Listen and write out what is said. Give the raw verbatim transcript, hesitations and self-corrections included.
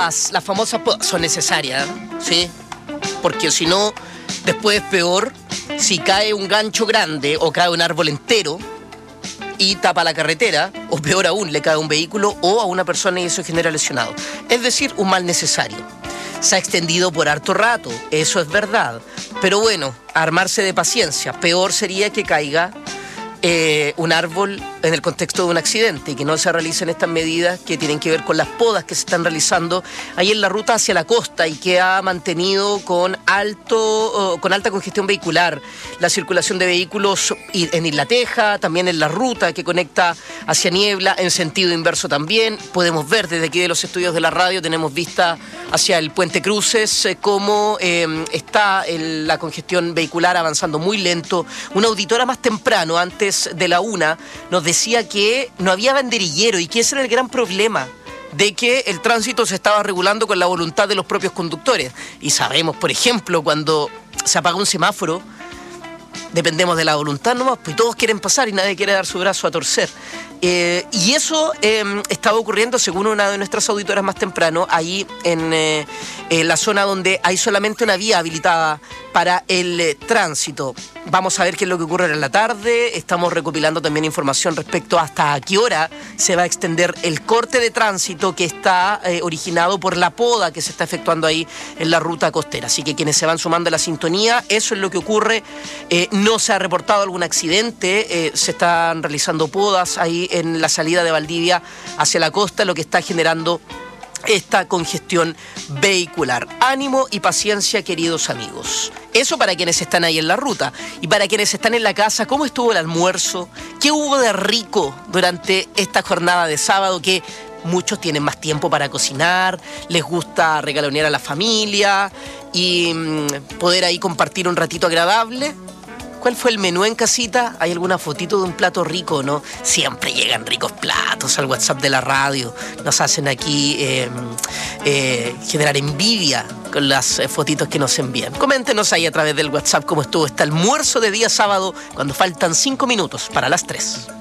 podas, las famosas podas, son necesarias, ¿sí? Porque si no, después es peor si cae un gancho grande o cae un árbol entero y tapa la carretera, o peor aún, le cae a un vehículo o a una persona y eso genera lesionado. Es decir, un mal necesario. Se ha extendido por harto rato, eso es verdad. Pero bueno, armarse de paciencia. Peor sería que caiga eh, un árbol en el contexto de un accidente y que no se realicen estas medidas que tienen que ver con las podas que se están realizando ahí en la ruta hacia la costa y que ha mantenido con alto, con alta congestión vehicular la circulación de vehículos en Isla Teja, también en la ruta que conecta hacia Niebla, en sentido inverso también. Podemos ver desde aquí de los estudios de la radio, tenemos vista hacia el Puente Cruces, eh, cómo eh, está el, la congestión vehicular avanzando muy lento. Una auditora más temprano, antes de la una, nos decía que no había banderillero y que ese era el gran problema, de que el tránsito se estaba regulando con la voluntad de los propios conductores. Y sabemos, por ejemplo, cuando se apaga un semáforo, dependemos de la voluntad nomás, pues todos quieren pasar y nadie quiere dar su brazo a torcer. Eh, y eso eh, estaba ocurriendo, según una de nuestras auditoras más temprano, ahí en, eh, en la zona donde hay solamente una vía habilitada para el eh, tránsito. Vamos a ver qué es lo que ocurre en la tarde. Estamos recopilando también información respecto hasta a qué hora se va a extender el corte de tránsito que está eh, originado por la poda que se está efectuando ahí en la ruta costera. Así que quienes se van sumando a la sintonía, eso es lo que ocurre. Eh, no se ha reportado algún accidente, eh, se están realizando podas ahí en la salida de Valdivia hacia la costa, lo que está generando esta congestión vehicular. Ánimo y paciencia, queridos amigos. Eso para quienes están ahí en la ruta. Y para quienes están en la casa, ¿cómo estuvo el almuerzo? ¿Qué hubo de rico durante esta jornada de sábado que muchos tienen más tiempo para cocinar, les gusta regalonear a la familia y mmm, poder ahí compartir un ratito agradable? ¿Cuál fue el menú en casita? ¿Hay alguna fotito de un plato rico, no? Siempre llegan ricos platos al WhatsApp de la radio. Nos hacen aquí eh, eh, generar envidia con las eh, fotitos que nos envían. Coméntenos ahí a través del WhatsApp cómo estuvo este almuerzo de día sábado cuando faltan cinco minutos para las tres.